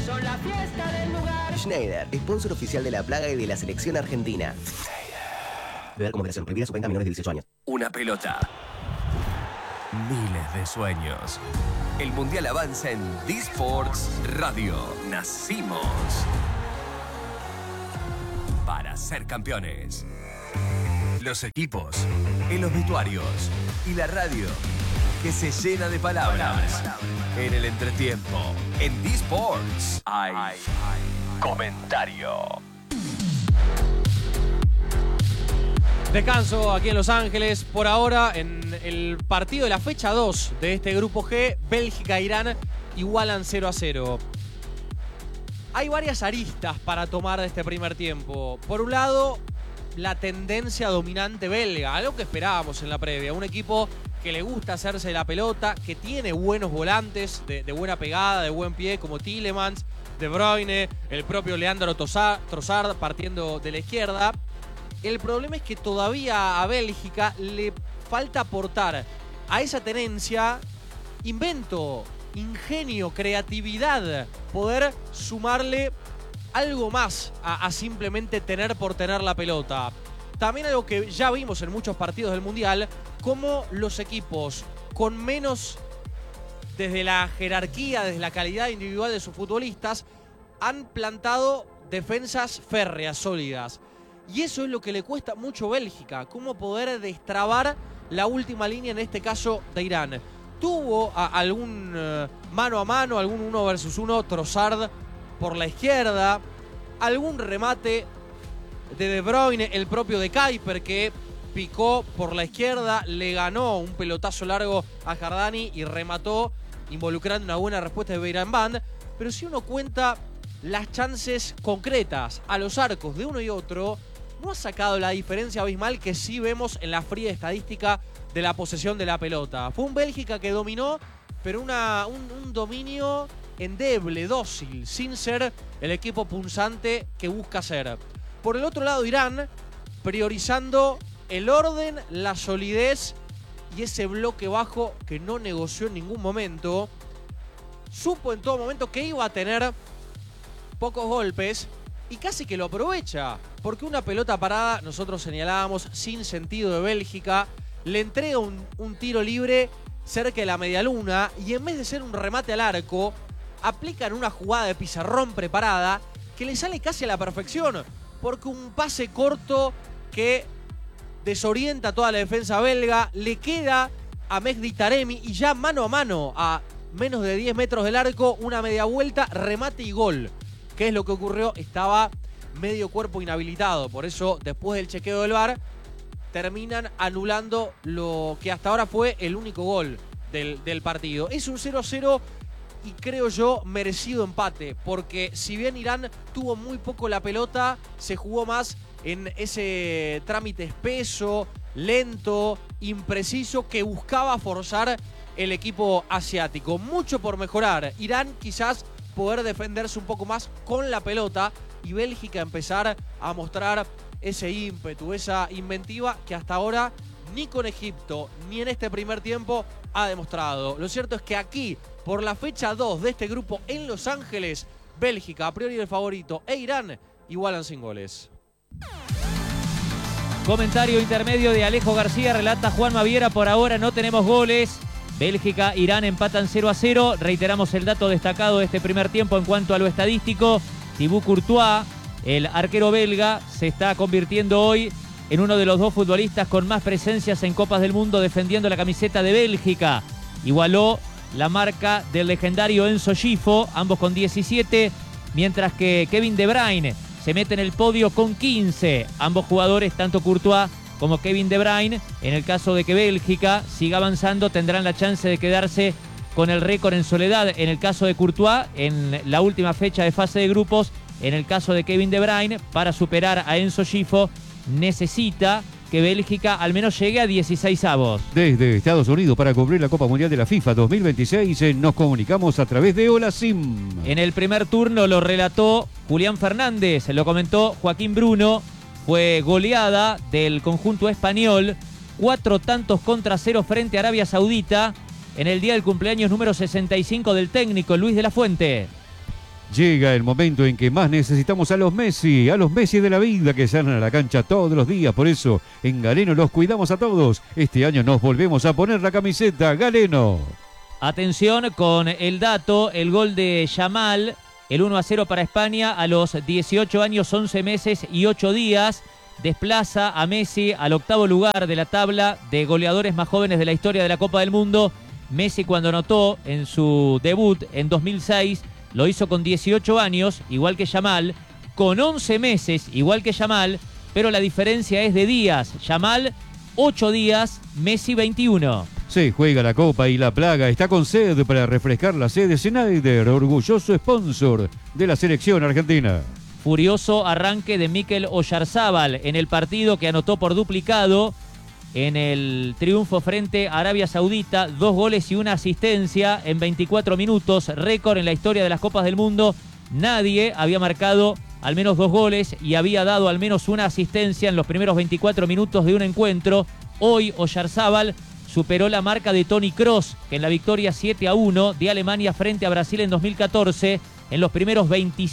Son la fiesta del lugar. Schneider, sponsor oficial de la plaga y de la selección argentina. Beber como moderación. Prohibida su venta a menores de 18 años. Una pelota. Miles de sueños. El Mundial avanza en D-Sports Radio. Nacimos para ser campeones. Los equipos, en los vestuarios y la radio que se llena de palabras. En el entretiempo, en D-Sports hay comentario. Descanso aquí en Los Ángeles. Por ahora, en el partido de la fecha 2 de este grupo G, Bélgica e Irán igualan 0-0. Hay varias aristas para tomar de este primer tiempo. Por un lado, la tendencia dominante belga, algo que esperábamos en la previa. Un equipo que le gusta hacerse la pelota, que tiene buenos volantes, de buena pegada, de buen pie, como Tielemans, De Bruyne, el propio Leandro Trossard partiendo de la izquierda. El problema es que todavía a Bélgica le falta aportar a esa tenencia invento, ingenio, creatividad, poder sumarle algo más a simplemente tener por tener la pelota. También algo que ya vimos en muchos partidos del Mundial, cómo los equipos con menos, desde la jerarquía, desde la calidad individual de sus futbolistas, han plantado defensas férreas, sólidas. Y eso es lo que le cuesta mucho a Bélgica, cómo poder destrabar la última línea, en este caso de Irán. Tuvo algún mano a mano, algún 1 versus 1, Trossard por la izquierda, algún remate de Bruyne, el propio de Kuiper, que picó por la izquierda, le ganó un pelotazo largo a Jardani y remató, involucrando una buena respuesta de Beiranvand. Pero si uno cuenta las chances concretas a los arcos de uno y otro, no ha sacado la diferencia abismal que sí vemos en la fría estadística de la posesión de la pelota. Fue un Bélgica que dominó, pero un dominio endeble, dócil, sin ser el equipo punzante que busca ser. Por el otro lado, Irán, priorizando el orden, la solidez y ese bloque bajo que no negoció en ningún momento. Supo en todo momento que iba a tener pocos golpes y casi que lo aprovecha, porque una pelota parada, nosotros señalábamos, sin sentido de Bélgica, le entrega un tiro libre cerca de la medialuna y en vez de ser un remate al arco, aplican una jugada de pizarrón preparada que le sale casi a la perfección, porque un pase corto que desorienta a toda la defensa belga, le queda a Mehdi Taremi y ya mano a mano, a menos de 10 metros del arco, una media vuelta, remate y gol. ¿Qué es lo que ocurrió? Estaba medio cuerpo inhabilitado, por eso después del chequeo del VAR terminan anulando lo que hasta ahora fue el único gol del partido. Es un 0-0 y creo yo merecido empate, porque si bien Irán tuvo muy poco la pelota, se jugó más en ese trámite espeso, lento, impreciso, que buscaba forzar el equipo asiático. Mucho por mejorar. Irán quizás poder defenderse un poco más con la pelota y Bélgica empezar a mostrar ese ímpetu, esa inventiva que hasta ahora ni con Egipto ni en este primer tiempo ha demostrado. Lo cierto es que aquí, por la fecha 2 de este grupo en Los Ángeles, Bélgica, a priori el favorito, e Irán igualan sin goles. Comentario intermedio de Alejo García, relata Juan Maviera, por ahora no tenemos goles. Bélgica, Irán empatan 0-0. Reiteramos el dato destacado de este primer tiempo en cuanto a lo estadístico. Thibaut Courtois, el arquero belga, se está convirtiendo hoy en uno de los dos futbolistas con más presencias en Copas del Mundo defendiendo la camiseta de Bélgica. Igualó la marca del legendario Enzo Scifo, ambos con 17, mientras que Kevin De Bruyne se mete en el podio con 15. Ambos jugadores, tanto Courtois como Kevin De Bruyne, en el caso de que Bélgica siga avanzando, tendrán la chance de quedarse con el récord en soledad. En el caso de Courtois, en la última fecha de fase de grupos, en el caso de Kevin De Bruyne, para superar a Enzo Scifo, necesita que Bélgica al menos llegue a 16avos. Desde Estados Unidos para cubrir la Copa Mundial de la FIFA 2026 nos comunicamos a través de Hola Sim. En el primer turno lo relató Julián Fernández, lo comentó Joaquín Bruno. Fue goleada del conjunto español, 4-0 frente a Arabia Saudita en el día del cumpleaños número 65 del técnico Luis de la Fuente. Llega el momento en que más necesitamos a los Messi de la vida que salen a la cancha todos los días. Por eso, en Galeno los cuidamos a todos. Este año nos volvemos a poner la camiseta Galeno. Atención con el dato, el gol de Yamal, el 1-0 para España a los 18 años, 11 meses y 8 días. Desplaza a Messi al octavo lugar de la tabla de goleadores más jóvenes de la historia de la Copa del Mundo. Messi, cuando anotó en su debut en 2006, lo hizo con 18 años, igual que Yamal, con 11 meses, igual que Yamal, pero la diferencia es de días. Yamal, 8 días, Messi 21. Se juega la Copa y la Plaga está con sed para refrescar la sede Schneider, orgulloso sponsor de la selección argentina. Furioso arranque de Mikel Oyarzábal en el partido que anotó por duplicado en el triunfo frente a Arabia Saudita, 2 goles y 1 asistencia en 24 minutos, récord en la historia de las Copas del Mundo. Nadie había marcado al menos 2 goles y había dado al menos 1 asistencia en los primeros 24 minutos de un encuentro. Hoy Oyarzábal superó la marca de Toni Kroos, que en la victoria 7-1 de Alemania frente a Brasil en 2014, en los primeros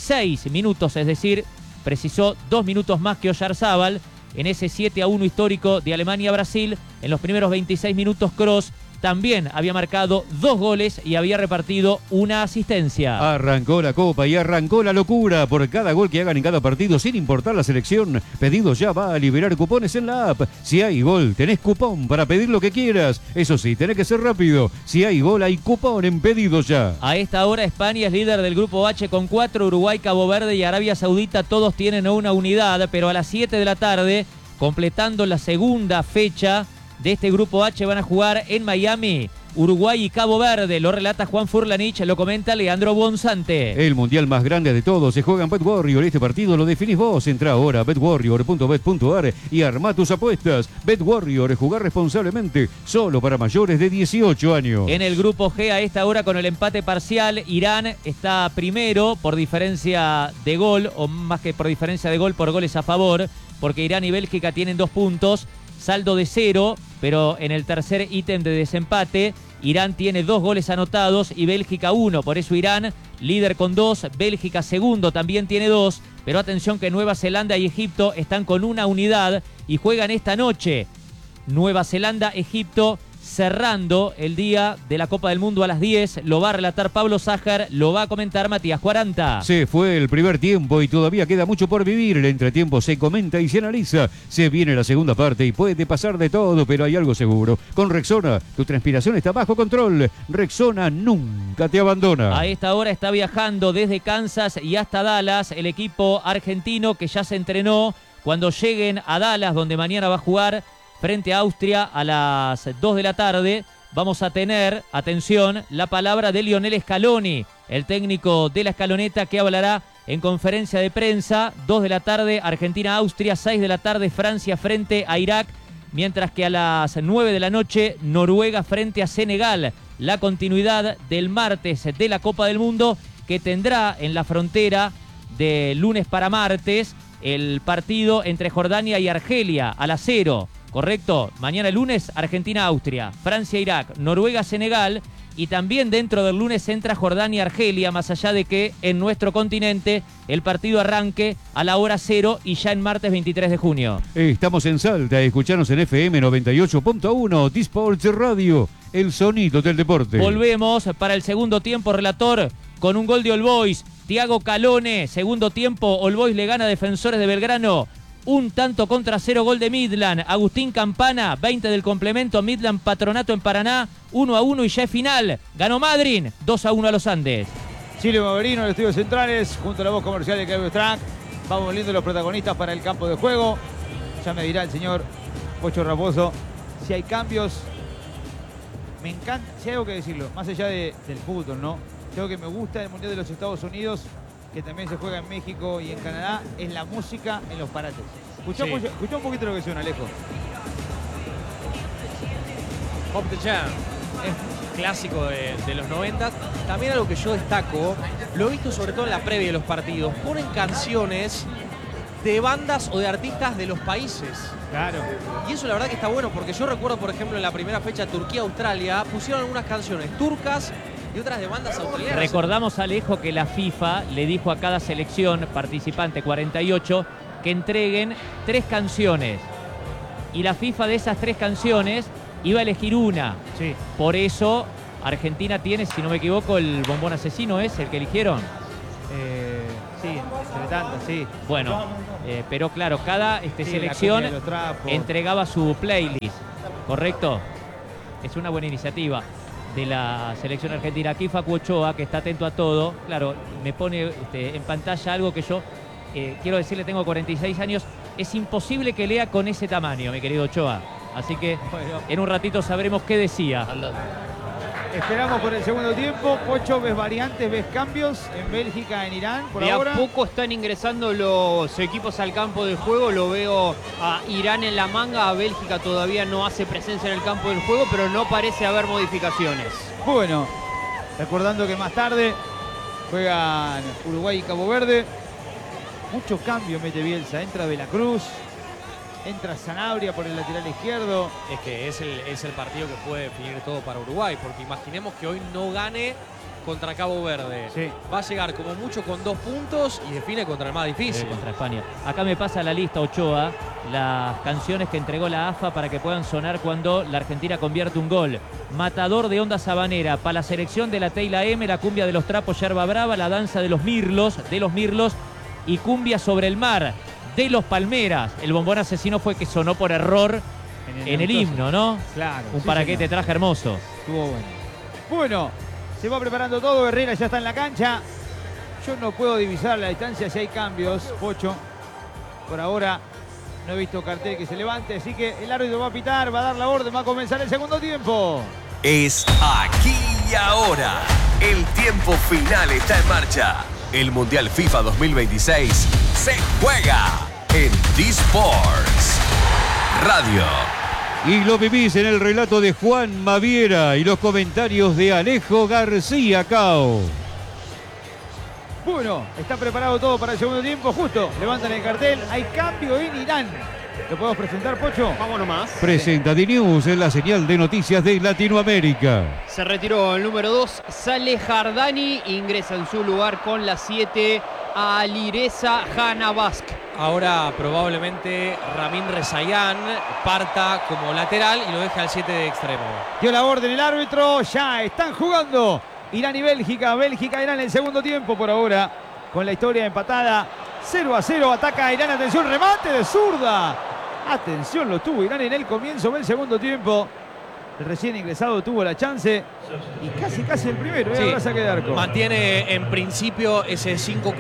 26 minutos, es decir, precisó 2 minutos más que Oyarzábal. En ese 7-1 histórico de Alemania-Brasil, en los primeros 26 minutos, Kroos también había marcado 2 goles y había repartido 1 asistencia. Arrancó la Copa y arrancó la locura por cada gol que hagan en cada partido, sin importar la selección. Pedido ya va a liberar cupones en la app. Si hay gol, tenés cupón para pedir lo que quieras. Eso sí, tenés que ser rápido. Si hay gol, hay cupón en Pedido Ya. A esta hora España es líder del grupo H con 4, Uruguay, Cabo Verde y Arabia Saudita todos tienen una unidad, pero a las 7 de la tarde, completando la segunda fecha de este grupo H, van a jugar en Miami Uruguay y Cabo Verde. Lo relata Juan Furlanich, lo comenta Leandro Bonzante. El mundial más grande de todos se juega en BetWarrior. Este partido lo definís vos. Entra ahora a betwarrior.bet.ar y arma tus apuestas. BetWarrior, jugar responsablemente, solo para mayores de 18 años. En el grupo G, a esta hora, con el empate parcial, Irán está primero por diferencia de gol, o más que por diferencia de gol, por goles a favor, porque Irán y Bélgica tienen 2 puntos. Saldo de 0, pero en el tercer ítem de desempate, Irán tiene 2 goles anotados y Bélgica 1. Por eso Irán, líder con 2, Bélgica segundo, también tiene 2. Pero atención que Nueva Zelanda y Egipto están con 1 unidad y juegan esta noche. Nueva Zelanda, Egipto, cerrando el día de la Copa del Mundo a las 10. Lo va a relatar Pablo Sájar, lo va a comentar Matías 40. Se fue el primer tiempo y todavía queda mucho por vivir. El entretiempo se comenta y se analiza. Se viene la segunda parte y puede pasar de todo, pero hay algo seguro. Con Rexona, tu transpiración está bajo control. Rexona nunca te abandona. A esta hora está viajando desde Kansas y hasta Dallas el equipo argentino que ya se entrenó. Cuando lleguen a Dallas, donde mañana va a jugar frente a Austria a las 2 de la tarde, vamos a tener, atención, la palabra de Lionel Scaloni, el técnico de la Escaloneta, que hablará en conferencia de prensa. 2 de la tarde, Argentina-Austria, 6 de la tarde, Francia frente a Irak, mientras que a las 9 de la noche, Noruega frente a Senegal. La continuidad del martes de la Copa del Mundo, que tendrá en la frontera de lunes para martes el partido entre Jordania y Argelia a las 0. Correcto, mañana lunes Argentina-Austria, Francia-Irak, Noruega-Senegal y también dentro del lunes entra Jordania-Argelia, más allá de que en nuestro continente el partido arranque a la hora 0 y ya en martes 23 de junio. Estamos en Salta, escuchanos en FM 98.1, T-Sports Radio, el sonido del deporte. Volvemos para el segundo tiempo, relator, con un gol de All Boys, Thiago Calone. Segundo tiempo, All Boys le gana a Defensores de Belgrano. 1-0 gol de Midland. Agustín Campana, 20 del complemento. Midland Patronato en Paraná, 1-1 y ya es final. Ganó Madryn, 2-1 a los Andes. Chile Maverino en los estudios centrales, junto a la voz comercial de Claudio Strank. Vamos viendo los protagonistas para el campo de juego. Ya me dirá el señor Pocho Raposo si hay cambios. Me encanta, si hay algo que decirlo, más allá del fútbol, ¿no? Creo que me gusta el Mundial de los Estados Unidos, que también se juega en México y en Canadá, es la música en los parates. Escuchá un poquito lo que suena, Alejo. Pop the Jam, es clásico de los 90. También algo que yo destaco, lo he visto sobre todo en la previa de los partidos, ponen canciones de bandas o de artistas de los países. Claro. Y eso la verdad que está bueno, porque yo recuerdo, por ejemplo, en la primera fecha Turquía-Australia, pusieron algunas canciones turcas y y otras demandas autoridades. Recordamos, Alejo, que la FIFA le dijo a cada selección participante, 48, que entreguen 3 canciones. Y la FIFA de esas 3 canciones iba a elegir una. Sí. Por eso Argentina tiene, si no me equivoco, el bombón asesino es el que eligieron. Sí, entre tantas, sí. Bueno, pero claro, cada Sí, selección la cumbia de los trapos. entregaba su playlist, ¿correcto? Es una buena iniciativa de la selección argentina. Aquí Facu Ochoa, que está atento a todo, claro, me pone en pantalla algo que yo quiero decirle, tengo 46 años, es imposible que lea con ese tamaño, mi querido Ochoa. Así que Bueno. en un ratito sabremos qué decía. Esperamos por el segundo tiempo. Pocho, ¿ves variantes, ves cambios en Bélgica, en Irán por De ahora? a poco están ingresando los equipos al campo de juego. Lo veo a Irán en la manga. A Bélgica todavía no hace presencia en el campo del juego, pero no parece haber modificaciones. Bueno, recordando que más tarde juegan Uruguay y Cabo Verde. Mucho cambio mete Bielsa. Entra De la Cruz, entra Sanabria por el lateral izquierdo. Es que es el partido que puede definir todo para Uruguay, porque imaginemos que hoy no gane contra Cabo Verde. Sí. Va a llegar como mucho con 2 puntos y define contra el más difícil. Contra España. Acá me pasa la lista, Ochoa, las canciones que entregó la AFA para que puedan sonar cuando la Argentina convierte un gol. Matador de Onda Sabanera, para la selección de la Teila M, la cumbia de los trapos, Yerba Brava, la danza de los mirlos, y cumbia sobre el mar, de los Palmeras. El bombón asesino fue que sonó por error en el himno, ¿no? Claro. Un sí, paraquete señor. traje hermoso. Estuvo bueno. Bueno, se va preparando todo. Herrera ya está en la cancha. Yo no puedo divisar la distancia si hay cambios, Pocho. Por ahora no he visto cartel que se levante, así que el árbitro va a pitar, va a dar la orden, va a comenzar el segundo tiempo. Es aquí y ahora. El tiempo final está en marcha. El Mundial FIFA 2026 se juega en D-Sports Radio. Y lo vivís en el relato de Juan Maviera y los comentarios de Alejo García Cao. Bueno, está preparado todo para el segundo tiempo. Justo levantan el cartel. Hay cambio en Irán. ¿Lo podemos presentar, Pocho? Vámonos más. Presenta D-News en la señal de noticias de Latinoamérica. Se retiró el número 2, Saleh Jardani. Ingresa en su lugar con la 7, Alireza Hanabask. Ahora probablemente Ramin Rezaian parta como lateral y lo deja al 7 de extremo. Dio la orden el árbitro. Ya están jugando Irán y Bélgica. Bélgica-Irán en el segundo tiempo por ahora. Con la historia empatada. 0-0. Ataca Irán. Atención, remate de zurda. Atención, lo tuvo Irán en el comienzo del segundo tiempo. El recién ingresado tuvo la chance. Y casi el primero. Sí. Ahora saque de arco. Mantiene en principio ese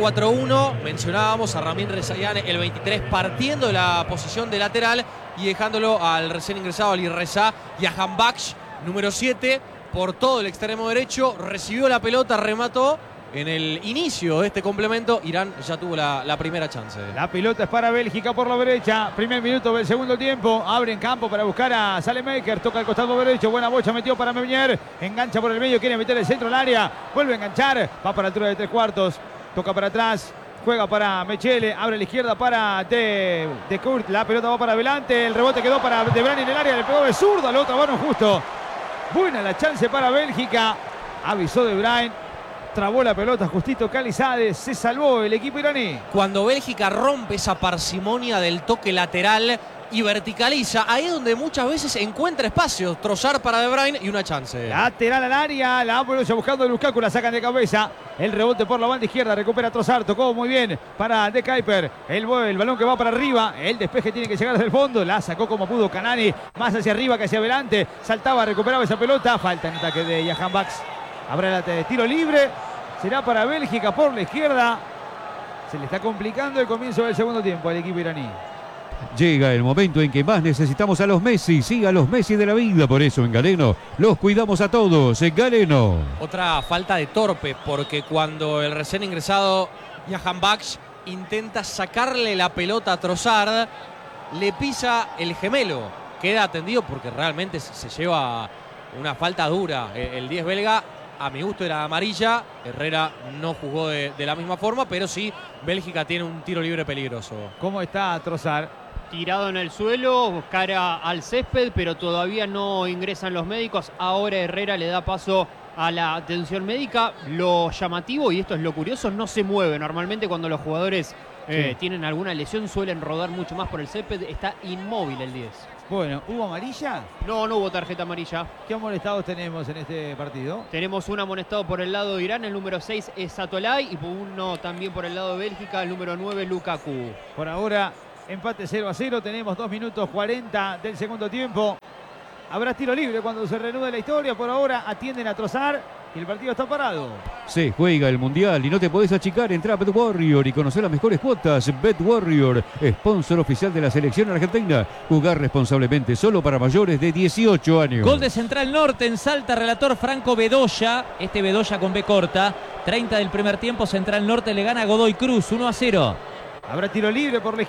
5-4-1. Mencionábamos a Ramin Rezaian, el 23, partiendo de la posición de lateral y dejándolo al recién ingresado Alireza Jahanbakhsh, número 7, por todo el extremo derecho. Recibió la pelota, remató. En el inicio de este complemento, Irán ya tuvo la primera chance. La pelota es para Bélgica por la derecha. Primer minuto del segundo tiempo. Abre en campo para buscar a Salemaker. Toca el costado derecho. Buena bocha metió para Meunier. Engancha por el medio. Quiere meter el centro al área. Vuelve a enganchar. Va para la altura de 3/4. Toca para atrás. Juega para Mechele. Abre a la izquierda para De Kurt. La pelota va para adelante. El rebote quedó para De Bruyne en el área. Le pegó de zurda. La otra mano justo. Buena la chance para Bélgica. Avisó De Bruyne. Trabó la pelota justito Calizades, se salvó el equipo iraní. Cuando Bélgica rompe esa parsimonia del toque lateral y verticaliza, ahí es donde muchas veces encuentra espacios. Trossard para De Bruyne y una chance. Lateral al área, la Ambrosio buscando a Lukaku, la sacan de cabeza. El rebote por la banda izquierda, recupera Trossard, tocó muy bien para De Kuyper. El balón que va para arriba, el despeje tiene que llegar desde el fondo, la sacó como pudo Canani, más hacia arriba que hacia adelante. Saltaba, recuperaba esa pelota, falta en ataque de Jahanbakhsh. Habrá el tiro libre. Será para Bélgica por la izquierda. Se le está complicando el comienzo del segundo tiempo al equipo iraní. Llega el momento en que más necesitamos a los Messi, sí, a los Messi de la vida. Por eso en Galeno los cuidamos a todos. En Galeno. Otra falta de torpe, porque cuando el recién ingresado Jahanbakhsh intenta sacarle la pelota a Trossard, le pisa el gemelo. Queda atendido porque realmente se lleva una falta dura. El 10 belga, a mi gusto, era amarilla. Herrera no jugó de la misma forma, pero sí, Bélgica tiene un tiro libre peligroso. ¿Cómo está Trossard? Tirado en el suelo, cara al césped, pero todavía no ingresan los médicos. Ahora Herrera le da paso a la atención médica. Lo llamativo, y esto es lo curioso, no se mueve. Normalmente cuando los jugadores tienen alguna lesión suelen rodar mucho más por el césped. Está inmóvil el 10. Bueno, ¿hubo amarilla? No hubo tarjeta amarilla. ¿Qué amonestados tenemos en este partido? Tenemos un amonestado por el lado de Irán, el número 6 es Satolay, y uno también por el lado de Bélgica, el número 9 Lukaku. Por ahora, empate 0-0. Tenemos 2 minutos 40 del segundo tiempo. Habrá tiro libre cuando se reanude la historia. Por ahora atienden a Trossard y el partido está parado. Se juega el Mundial y no te podés achicar. Entra a Bet Warrior y conocer las mejores cuotas. Bet Warrior, sponsor oficial de la selección argentina. Jugar responsablemente, solo para mayores de 18 años. Gol de Central Norte en Salta, relator Franco Bedoya. Este Bedoya con B corta. 30 del primer tiempo, Central Norte le gana a Godoy Cruz, 1-0. Habrá tiro libre por la